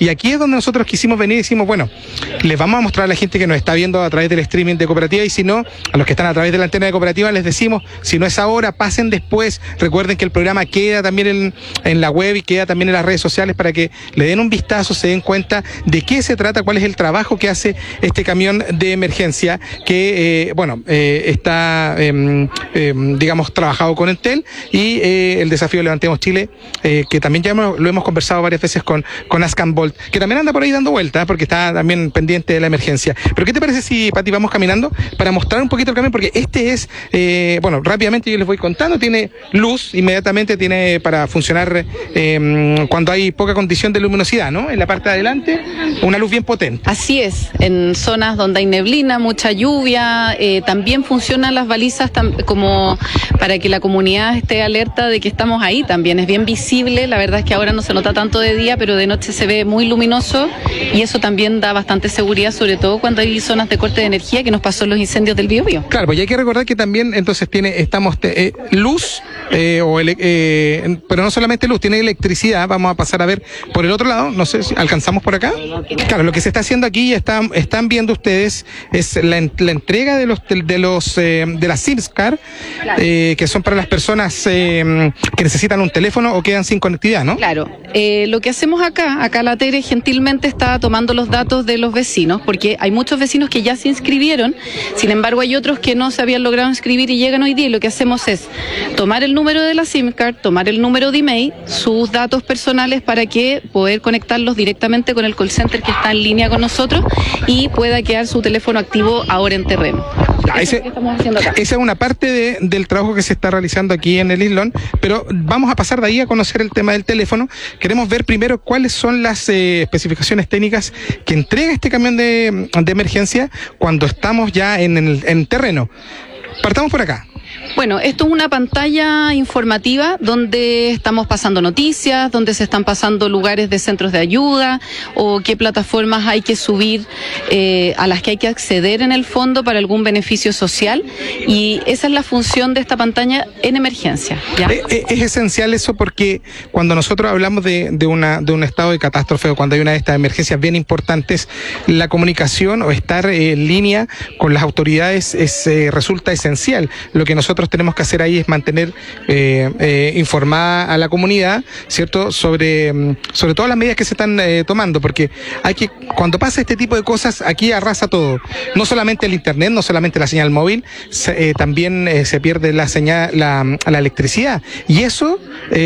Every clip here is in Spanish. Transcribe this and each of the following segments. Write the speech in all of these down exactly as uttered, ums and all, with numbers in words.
Y aquí es donde nosotros quisimos venir y decimos, bueno, les vamos a mostrar a la gente que nos está viendo a través del streaming de Cooperativa, y si no, a los que están a través de la antena de Cooperativa, les decimos, si no es ahora, pasen después. Recuerden que el programa queda también en, en la web y queda también en las redes sociales para que le den un vistazo, se den cuenta de qué se trata, cuál es el trabajo que hace este camión de emergencia que, eh, bueno, eh, está, eh, eh, digamos, trabajado con Entel, y eh, el desafío Levantemos Chile, eh, que también ya hemos, lo hemos conversado varias veces con, con Ascanvolt, que también anda por ahí dando vueltas, porque está también pendiente de la emergencia. Pero ¿qué te parece si, Pati, vamos caminando para mostrar un poquito el camión? Porque este es, eh, bueno, rápidamente yo les voy contando, tiene luz, inmediatamente tiene para funcionar eh, cuando hay poca condición de luminosidad, ¿no? En la parte de adelante, una luz bien potente. Así es, en zonas donde hay neblina, mucha lluvia, eh, también funcionan las balizas tam- como para que la comunidad esté alerta de que estamos ahí también. Es bien visible, la verdad es que ahora no se nota tanto de día, pero de noche se ve muy luminoso, y eso también da bastante seguridad, sobre todo cuando hay zonas de corte de energía, que nos pasó en los incendios del Biobío. Claro, pues hay que recordar que también entonces tiene, estamos te, eh, luz, eh, o ele, eh, pero no solamente luz, tiene electricidad. Vamos a pasar a ver por el otro lado, no sé si alcanzamos por acá. Claro, lo que se está haciendo aquí, están, están viendo ustedes, es la, la entrega de los de, de los eh, de las SIM card, eh, que son para las personas eh, que necesitan un teléfono o quedan sin conectividad, ¿no? Claro, eh, lo que hacemos acá, acá la Tere gentilmente está tomando los datos de los vecinos, porque hay muchos vecinos que ya se inscribieron, sin embargo hay otros que no se habían logrado inscribir y llegan hoy día, y lo que hacemos es tomar el número de la SIM card, tomar el número de email, sus datos personales, para que poder conectarlos directamente con el call center que está en línea con nosotros y pueda quedar su teléfono activo ahora en terreno. Ya, ese, es lo que estamos haciendo acá. Esa es una parte de, del trabajo que se está realizando aquí en el Islón, pero vamos a pasar de ahí a conocer el tema del teléfono. Queremos ver primero cuáles son las eh, especificaciones técnicas que entrega este camión de, de emergencia cuando estamos ya en el en terreno. Partamos por acá. Bueno, esto es una pantalla informativa donde estamos pasando noticias, donde se están pasando lugares de centros de ayuda o qué plataformas hay que subir, eh, a las que hay que acceder en el fondo para algún beneficio social, y esa es la función de esta pantalla en emergencia, ¿ya? Es, es esencial eso, porque cuando nosotros hablamos de, de, una, de un estado de catástrofe o cuando hay una de estas emergencias bien importantes, la comunicación o estar en línea con las autoridades es, eh, resulta esencial. Lo que nosotros tenemos que hacer ahí es mantener eh, eh, informada a la comunidad, ¿cierto?, sobre, sobre todas las medidas que se están eh, tomando, porque hay que, cuando pasa este tipo de cosas, aquí arrasa todo, no solamente el internet, no solamente la señal móvil, se, eh, también eh, se pierde la señal, la, la electricidad, y eso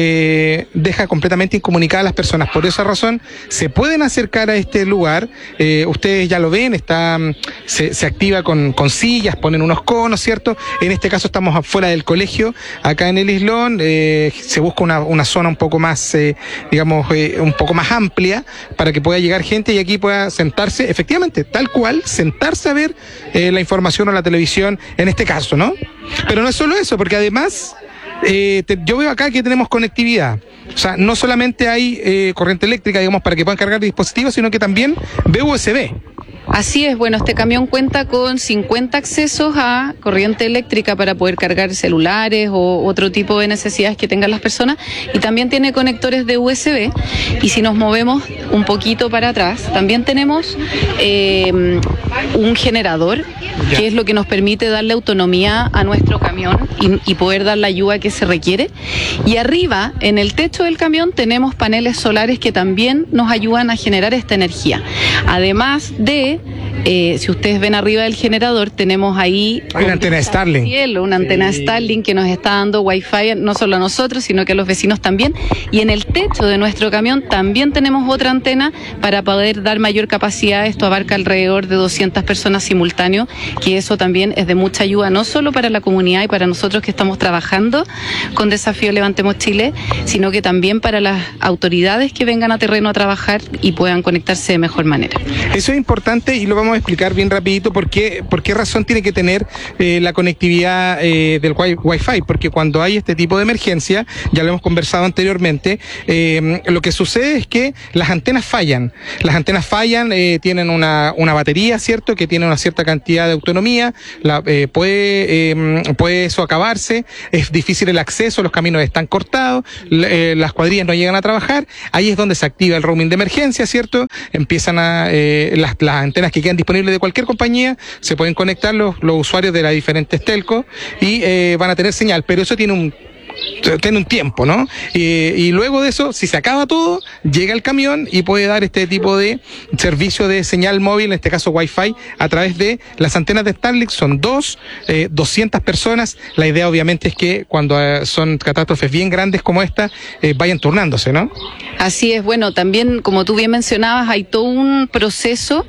eh, deja completamente incomunicadas a las personas. Por esa razón se pueden acercar a este lugar, eh, ustedes ya lo ven, está, se, se activa con, con sillas, ponen unos conos, ¿cierto? En este caso estamos fuera del colegio, acá en el Islón, eh, se busca una, una zona un poco más, eh, digamos, eh, un poco más amplia para que pueda llegar gente y aquí pueda sentarse, efectivamente, tal cual, sentarse a ver eh, la información o la televisión en este caso, ¿no? Pero no es solo eso, porque además eh, te, yo veo acá que tenemos conectividad. O sea, no solamente hay eh, corriente eléctrica, digamos, para que puedan cargar dispositivos, sino que también ve U S B. Así es, bueno, este camión cuenta con cincuenta accesos a corriente eléctrica para poder cargar celulares o otro tipo de necesidades que tengan las personas, y también tiene conectores de U S B. Y si nos movemos un poquito para atrás, también tenemos eh, un generador, que es lo que nos permite darle autonomía a nuestro camión y, y poder dar la ayuda que se requiere. Y arriba, en el techo del camión, tenemos paneles solares que también nos ayudan a generar esta energía. Además de Eh, si ustedes ven arriba del generador, tenemos ahí hay una antena Starlink, cielo, una antena sí. Starlink que nos está dando Wi-Fi no solo a nosotros, sino que a los vecinos también. Y en el techo de nuestro camión también tenemos otra antena para poder dar mayor capacidad. Esto abarca alrededor de doscientas personas simultáneos, que eso también es de mucha ayuda, no solo para la comunidad y para nosotros que estamos trabajando con Desafío Levantemos Chile, sino que también para las autoridades que vengan a terreno a trabajar y puedan conectarse de mejor manera. Eso es importante y lo vamos vamos a explicar bien rapidito por qué, por qué razón tiene que tener eh, la conectividad eh, del wi- Wi-Fi, porque cuando hay este tipo de emergencia, ya lo hemos conversado anteriormente, eh, lo que sucede es que las antenas fallan. Las antenas fallan, eh, tienen una, una batería, ¿cierto?, que tiene una cierta cantidad de autonomía, la, eh, puede, eh, puede eso acabarse, es difícil el acceso, los caminos están cortados, eh, las cuadrillas no llegan a trabajar, ahí es donde se activa el roaming de emergencia, ¿cierto? Empiezan a, eh, las, las antenas que quedan disponibles de cualquier compañía, se pueden conectar los, los usuarios de las diferentes telcos y eh, van a tener señal, pero eso tiene un tiene un tiempo, ¿no? Y, y luego de eso, si se acaba todo, llega el camión y puede dar este tipo de servicio de señal móvil, en este caso Wi-Fi, a través de las antenas de Starlink. Son dos, eh, doscientas personas. La idea obviamente es que cuando eh, son catástrofes bien grandes como esta, eh, vayan turnándose, ¿no? Así es, bueno, también como tú bien mencionabas, hay todo un proceso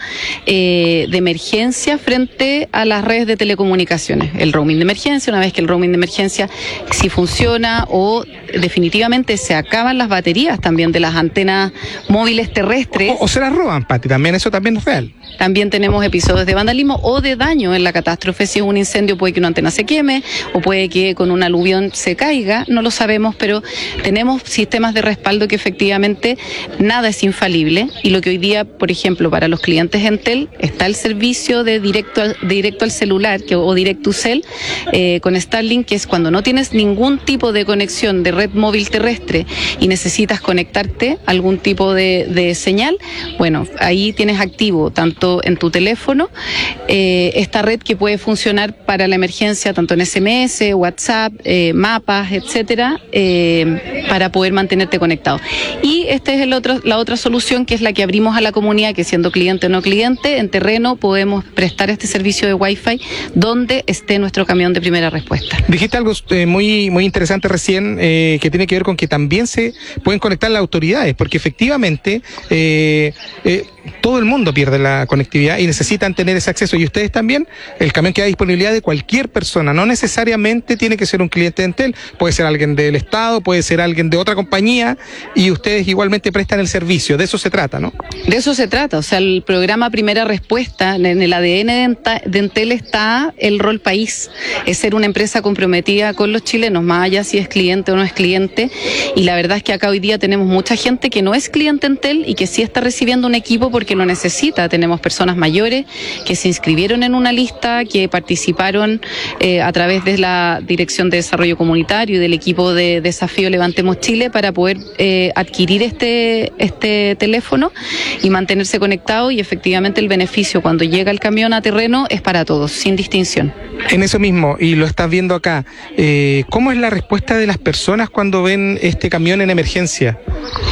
eh, de emergencia frente a las redes de telecomunicaciones. El roaming de emergencia, una vez que el roaming de emergencia si funciona o definitivamente se acaban las baterías también de las antenas móviles terrestres. O, o se las roban, Pati, también eso también es real. También tenemos episodios de vandalismo o de daño en la catástrofe. Si es un incendio puede que una antena se queme o puede que con un aluvión se caiga, no lo sabemos, pero tenemos sistemas de respaldo que efectivamente nada es infalible y lo que hoy día, por ejemplo, para los clientes Entel está el servicio de directo al, directo al celular que, o Direct-to-Cell eh, con Starlink, que es cuando no tienes ningún tipo de conexión de red móvil terrestre y necesitas conectarte a algún tipo de, de señal, bueno, ahí tienes activo tanto en tu teléfono eh, esta red que puede funcionar para la emergencia tanto en S M S, WhatsApp, eh, mapas, etcétera, eh, para poder mantenerte conectado. Y esta es el otro, la otra solución que es la que abrimos a la comunidad, que siendo cliente o no cliente, en terreno podemos prestar este servicio de Wi-Fi donde esté nuestro camión de primera respuesta. Dijiste algo eh, muy, muy interesante recién, eh, que tiene que ver con que también se pueden conectar las autoridades, porque efectivamente eh, eh, todo el mundo pierde la conectividad y necesitan tener ese acceso, y ustedes también. El camión queda a disponibilidad de cualquier persona, no necesariamente tiene que ser un cliente de Entel, puede ser alguien del Estado, puede ser alguien de otra compañía, y ustedes igualmente prestan el servicio. De eso se trata, ¿no? De eso se trata, o sea, el programa Primera Respuesta, en el A D N de, Enta, de Entel está el rol país, es ser una empresa comprometida con los chilenos, más allá si es cliente o no es cliente, y la verdad es que acá hoy día tenemos mucha gente que no es cliente Entel y que sí está recibiendo un equipo porque lo necesita. Tenemos personas mayores que se inscribieron en una lista, que participaron eh, a través de la Dirección de Desarrollo Comunitario y del equipo de Desafío Levantemos Chile para poder eh, adquirir este, este teléfono y mantenerse conectado, y efectivamente el beneficio cuando llega el camión a terreno es para todos, sin distinción. En eso mismo, y lo estás viendo acá, eh, ¿cómo es la respuesta de las personas cuando ven este camión en emergencia?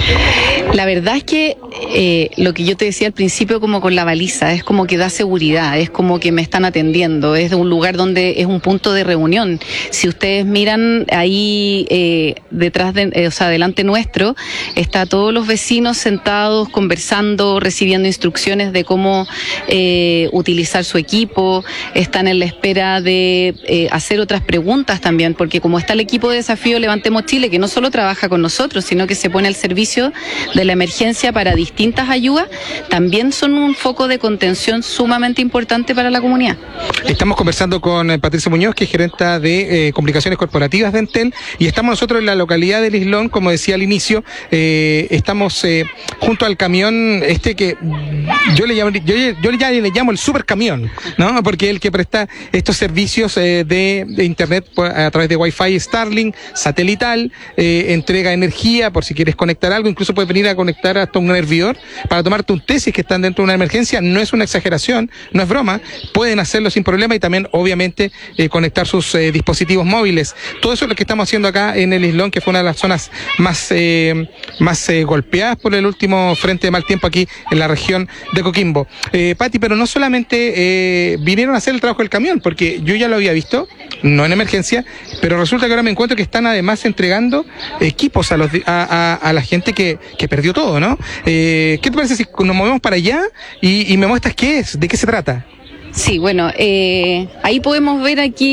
La verdad es que eh, lo que yo te decía al principio, como con la baliza, es como que da seguridad, es como que me están atendiendo, es de un lugar donde es un punto de reunión. Si ustedes miran ahí eh, detrás de, eh, o sea, delante nuestro, está todos los vecinos sentados, conversando, recibiendo instrucciones de cómo eh, utilizar su equipo, están en la espera de eh, hacer otras preguntas también, porque como está el equipo de Desafío Levantemos Chile, que no solo trabaja con nosotros, sino que se pone al servicio de la emergencia para distintas ayudas, también son un foco de contención sumamente importante para la comunidad. Estamos conversando con eh, Patricia Muñoz, que es gerenta de eh, comunicaciones corporativas de Entel, y estamos nosotros en la localidad del Islón, como decía al inicio, eh, estamos eh, junto al camión este que yo le llamo, yo, yo ya le llamo el supercamión, ¿no? Porque es el que presta estos servicios eh, de, de internet a través de Wi-Fi Starlink, satelital, eh, entrega energía por si quieres conectar algo, incluso puedes venir a conectar hasta un hervidor para tomarte un té si es que están dentro de una emergencia. No es una exageración, no es broma, pueden hacerlo sin problema, y también obviamente eh, conectar sus eh, dispositivos móviles. Todo eso es lo que estamos haciendo acá en el Islón, que fue una de las zonas más, eh, más eh, golpeadas por el último frente de mal tiempo aquí en la región de Coquimbo. Eh, Pati, pero no solamente eh, vinieron a hacer el trabajo del camión, porque yo ya lo había visto, no en emergencia, pero resulta que ahora me encuentro que están además entregando equipos a, los, a, a, a la gente que, que perdió todo, ¿no? Eh, ¿Qué te parece si nos movemos para allá y, y me muestras qué es, de qué se trata? Sí, bueno, eh, ahí podemos ver aquí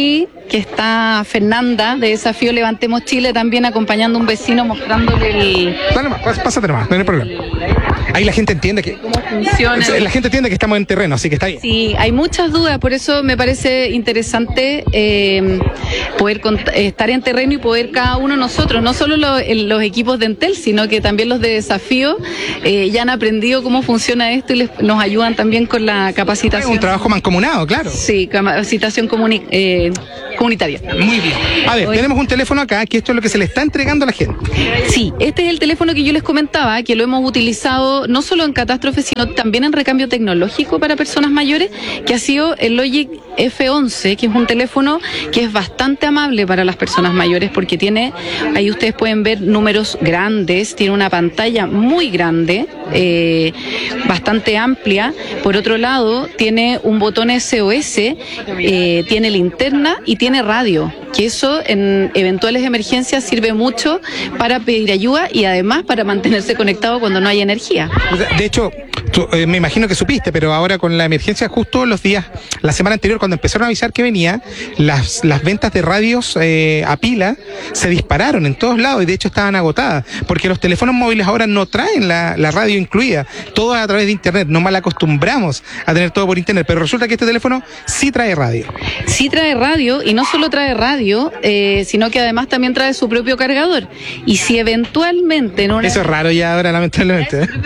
que está Fernanda de Desafío Levantemos Chile también acompañando a un vecino mostrándole el... Dale más, pásate nomás, no hay problema. Ahí la gente entiende que... ¿Cómo funciona? La gente entiende que estamos en terreno, así que está bien. Sí, hay muchas dudas, por eso me parece interesante eh, poder estar en terreno y poder cada uno de nosotros, no solo lo, el, los equipos de Entel, sino que también los de Desafío eh, ya han aprendido cómo funciona esto y les, nos ayudan también con la capacitación. Es un trabajo mancomunado, claro. Sí, capacitación comuni eh, comunitaria. Muy bien. A ver, Hoy... tenemos un teléfono acá, que esto es lo que se le está entregando a la gente. Sí, este es el teléfono que yo les comentaba, que lo hemos utilizado no solo en catástrofes, sino también en recambio tecnológico para personas mayores, que ha sido el Logic F once, que es un teléfono que es bastante amable para las personas mayores porque tiene, ahí ustedes pueden ver números grandes, tiene una pantalla muy grande, eh, bastante amplia. Por otro lado, tiene un botón S O S, eh, tiene linterna y tiene radio, que eso en eventuales emergencias sirve mucho para pedir ayuda y además para mantenerse conectado cuando no hay energía. De hecho, tú, eh, me imagino que supiste, pero ahora con la emergencia, justo los días, la semana anterior, cuando empezaron a avisar que venía, las, las ventas de radios eh, a pila se dispararon en todos lados y de hecho estaban agotadas, porque los teléfonos móviles ahora no traen la, la radio incluida, todo a través de internet, no mal acostumbramos a tener todo por internet, pero resulta que este teléfono sí trae radio. Sí trae radio y no solo trae radio, eh, sino que además también trae su propio cargador. Y si eventualmente en una... Eso es raro ya ahora, lamentablemente. ¿eh?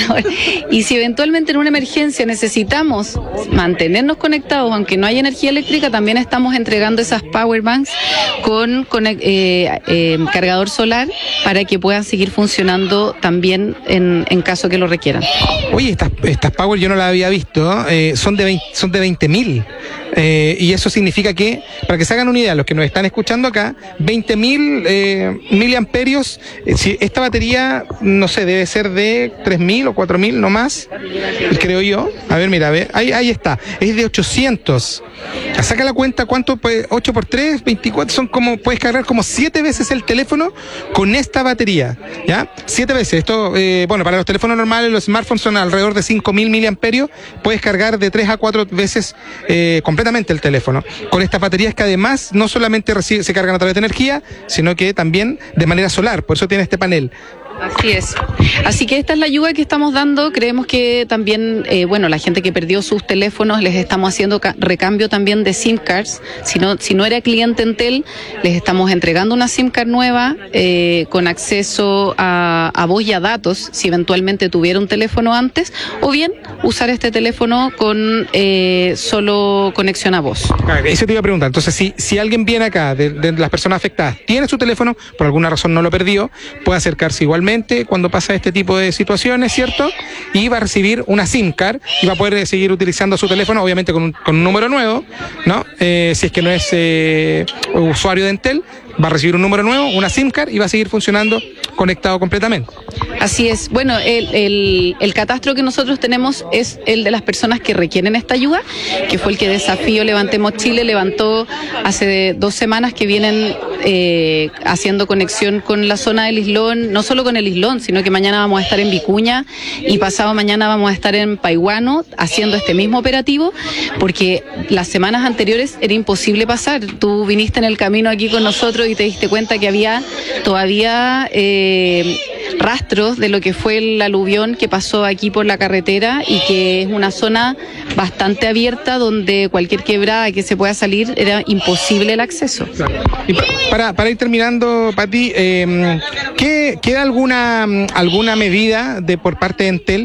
Y si eventualmente en una emergencia necesitamos mantenernos conectados, aunque no haya energía eléctrica, también estamos entregando esas power banks con, con eh, eh, cargador solar para que puedan seguir funcionando también en, en caso que lo requieran. Oye, estas, estas power yo no las había visto, eh, son de veinte, son de veinte mil. Eh, y eso significa que, para que se hagan una idea, los que nos están escuchando acá, veinte mil eh, miliamperios, eh, si esta batería, no sé, debe ser de tres mil o cuatro mil, no más, creo yo. A ver, mira, a ver, ahí, ahí está, es de ochocientos. Saca la cuenta, ¿cuánto? Pues ocho por tres, veinticuatro, son como, puedes cargar como siete veces el teléfono con esta batería, ¿ya? Siete veces, esto, eh, bueno, para los teléfonos normales, los smartphones son alrededor de cinco mil miliamperios, puedes cargar de tres a cuatro veces eh, completamente el teléfono. Con estas baterías que además no solamente recibe, se cargan a través de energía, sino que también de manera solar, por eso tiene este panel. Así es. Así que esta es la ayuda que estamos dando. Creemos que también, eh, bueno, la gente que perdió sus teléfonos, les estamos haciendo recambio también de SIM cards. Si no, si no era cliente Entel, les estamos entregando una SIM card nueva eh, con acceso a, a voz y a datos, si eventualmente tuviera un teléfono antes, o bien usar este teléfono con eh, solo conexión a voz. Eso te iba a preguntar. Entonces, si, si alguien viene acá, de, de las personas afectadas, tiene su teléfono, por alguna razón no lo perdió, puede acercarse igualmente cuando pasa este tipo de situaciones, ¿cierto? Y va a recibir una SIM card y va a poder seguir utilizando su teléfono, obviamente con un, con un número nuevo, ¿no? Eh, si es que no es eh, usuario de Entel, va a recibir un número nuevo, una SIM card y va a seguir funcionando conectado completamente. Así es. Bueno, el, el, el catastro que nosotros tenemos es el de las personas que requieren esta ayuda, que fue el que Desafío Levantemos Chile levantó hace dos semanas, que vienen eh, haciendo conexión con la zona del Islón, no solo con el Islón, sino que mañana vamos a estar en Vicuña y pasado mañana vamos a estar en Paihuano haciendo este mismo operativo, porque las semanas anteriores era imposible pasar. Tú viniste en el camino aquí con nosotros y te diste cuenta que había todavía eh, rastros de lo que fue el aluvión que pasó aquí por la carretera y que es una zona bastante abierta donde cualquier quebrada que se pueda salir era imposible el acceso. Y para, para ir terminando, Pati, eh, ¿qué, ¿queda alguna, alguna medida de por parte de Entel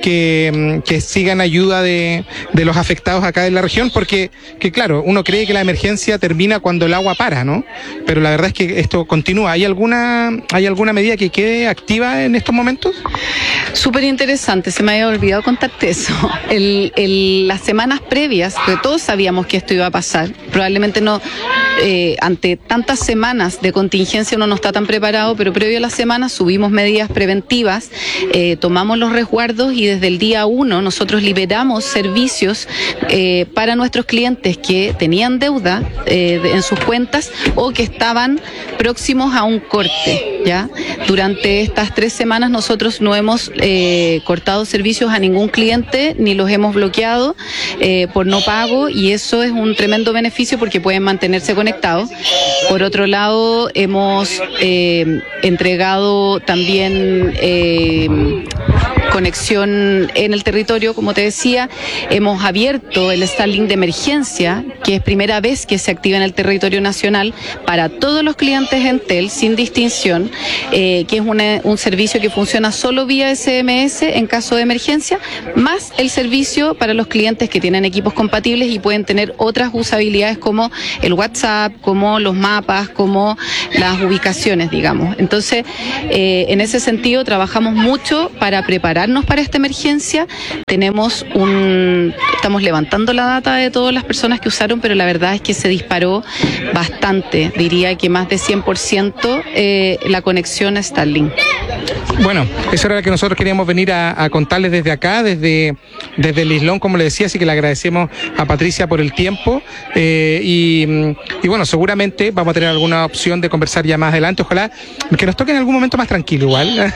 que, que sigan ayuda de, de los afectados acá en la región? Porque, que claro, uno cree que la emergencia termina cuando el agua para, ¿no? Pero la verdad es que esto continúa. ¿Hay alguna, hay alguna medida que quede activa en estos momentos? Súper interesante, se me había olvidado contarte eso. El, el, las semanas previas, porque todos sabíamos que esto iba a pasar, probablemente no, eh, ante tantas semanas de contingencia uno no está tan preparado, pero previo a las semanas subimos medidas preventivas, eh, tomamos los resguardos y y desde el día uno nosotros liberamos servicios eh, para nuestros clientes que tenían deuda eh, de, en sus cuentas o que estaban próximos a un corte, ¿ya? Durante estas tres semanas nosotros no hemos eh, cortado servicios a ningún cliente ni los hemos bloqueado eh, por no pago, y eso es un tremendo beneficio porque pueden mantenerse conectados. Por otro lado, hemos eh, entregado también eh, conexión en el territorio, como te decía. Hemos abierto el Starlink de emergencia, que es primera vez que se activa en el territorio nacional para todos los clientes Entel, sin distinción, eh, que es una, un servicio que funciona solo vía S M S en caso de emergencia, más el servicio para los clientes que tienen equipos compatibles y pueden tener otras usabilidades como el WhatsApp, como los mapas, como las ubicaciones, digamos. Entonces, eh, en ese sentido, trabajamos mucho para preparar para esta emergencia. Tenemos un, estamos levantando la data de todas las personas que usaron, pero la verdad es que se disparó bastante, diría que más de cien por ciento eh, la conexión a Starlink. Bueno, eso era lo que nosotros queríamos venir a, a contarles desde acá, desde, desde el Islón, como le decía, así que le agradecemos a Patricia por el tiempo eh, y, y bueno, seguramente vamos a tener alguna opción de conversar ya más adelante, ojalá que nos toque en algún momento más tranquilo igual,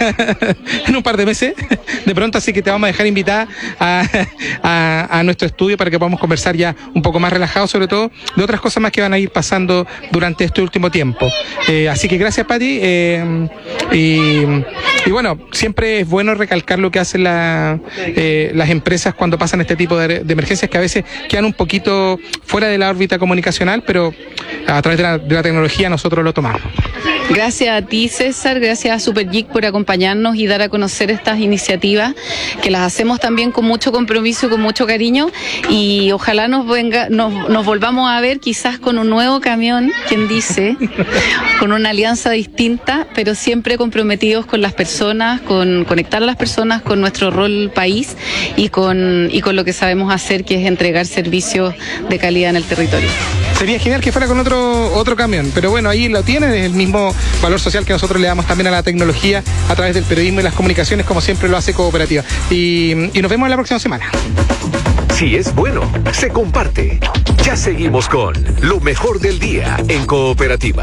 en un par de meses, de pronto, así que te vamos a dejar invitada a, a, a nuestro estudio para que podamos conversar ya un poco más relajados, sobre todo de otras cosas más que van a ir pasando durante este último tiempo. Eh, así que gracias, Pati, eh, y, y bueno, siempre es bueno recalcar lo que hacen la, eh, las empresas cuando pasan este tipo de, de emergencias, que a veces quedan un poquito fuera de la órbita comunicacional, pero a través de la, de la tecnología nosotros lo tomamos. Gracias a ti, César, gracias a Super Geek por acompañarnos y dar a conocer estas iniciativas, que las hacemos también con mucho compromiso y con mucho cariño, y ojalá nos venga, nos, nos volvamos a ver quizás con un nuevo camión, quien dice, con una alianza distinta, pero siempre comprometidos con las personas, con conectar a las personas con nuestro rol país y con, y con lo que sabemos hacer, que es entregar servicios de calidad en el territorio. Sería genial que fuera con otro otro camión, pero bueno, ahí lo tienen, es el mismo valor social que nosotros le damos también a la tecnología a través del periodismo y las comunicaciones, como siempre lo hace Cooperativa. Y, y nos vemos la próxima semana. Si es bueno, se comparte. Ya seguimos con lo mejor del día en Cooperativa.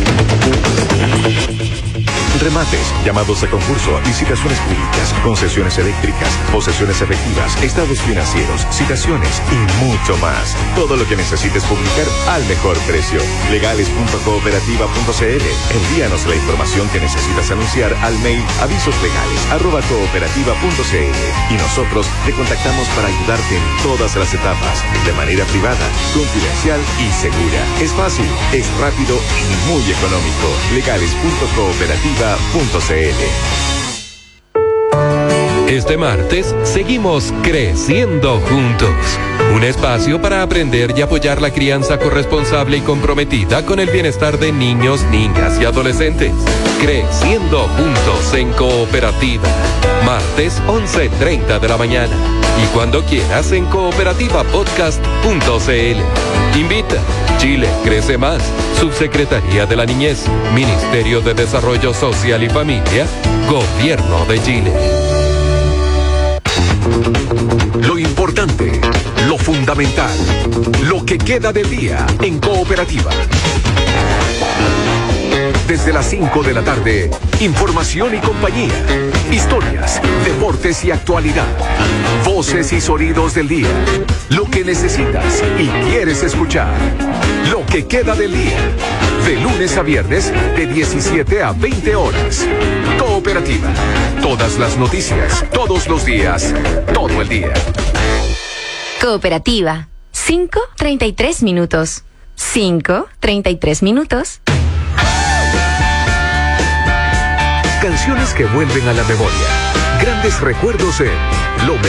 Remates, llamados a concurso, licitaciones públicas, concesiones eléctricas, posesiones efectivas, estados financieros, citaciones y mucho más. Todo lo que necesites publicar al mejor precio. legales punto cooperativa punto c l. Envíanos la información que necesitas anunciar al mail avisoslegales arroba cooperativa punto c l y nosotros te contactamos para ayudarte en todas las etapas, de manera privada, confidencial y segura. Es fácil, es rápido y muy económico. legales punto cooperativa punto c l. Este martes seguimos creciendo juntos. Un espacio para aprender y apoyar la crianza corresponsable y comprometida con el bienestar de niños, niñas y adolescentes. Creciendo juntos en Cooperativa. Martes once treinta de la mañana. Y cuando quieras en cooperativa podcast punto c l. Invita. Chile crece más. Subsecretaría de la Niñez. Ministerio de Desarrollo Social y Familia. Gobierno de Chile. Lo importante, lo fundamental, lo que queda del día en Cooperativa. Desde las cinco de la tarde, información y compañía, historias, deportes y actualidad, voces y sonidos del día, lo que necesitas y quieres escuchar, lo que queda del día, de lunes a viernes de diecisiete a veinte horas. Cooperativa, todas las noticias, todos los días, todo el día. Cooperativa, cinco treinta y tres minutos. cinco treinta y tres minutos. Canciones que vuelven a la memoria. Grandes recuerdos en Lo Mejor